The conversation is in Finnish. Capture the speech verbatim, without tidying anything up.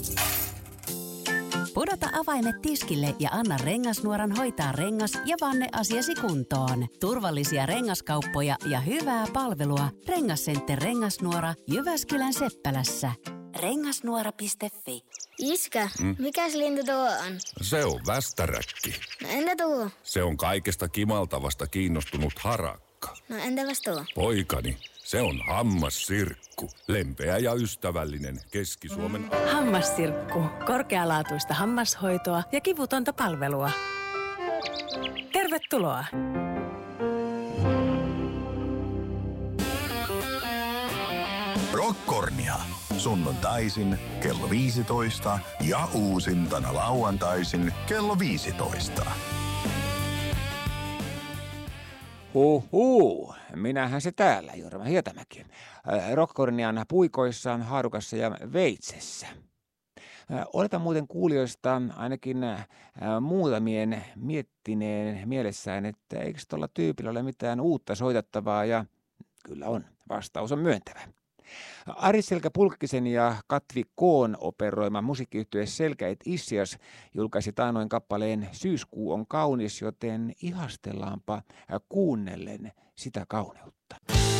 Pudota avaimet tiskille ja anna Rengasnuoran hoitaa rengas- ja vanneasiasi kuntoon. Turvallisia rengaskauppoja ja hyvää palvelua. Rengascenter Rengasnuora Jyväskylän Seppälässä. rengasnuora piste fi. Iskä, mm? mikäs lintu tuo on? Se on västäräkki. No entä tuo? Se on kaikesta kimaltavasta kiinnostunut harakka. No entäpäs tuo? Poikani, se on hammassirkku. Lempeä ja ystävällinen Keski-Suomen... Hammassirkku. Korkealaatuista hammashoitoa ja kivutonta palvelua. Tervetuloa! Rockkornia. Sunnuntaisin kello viisitoista ja uusintana lauantaisin kello viisitoista. Huhuu, minähän se täällä, Jorma Hietamäki. Rockkornian puikoissa, haarukassa ja veitsessä. Olepa muuten kuulijoista ainakin muutamien miettineen mielessään, että eikö tuolla tyypillä ole mitään uutta soitettavaa, ja kyllä on, vastaus on myöntävä. Ari-Selkä Pulkkisen ja Katvi Koon operoima musiikkiyhtye Selkäit Issias julkaisi taannoin kappaleen Syyskuu on kaunis, joten ihastellaanpa kuunnellen sitä kauneutta.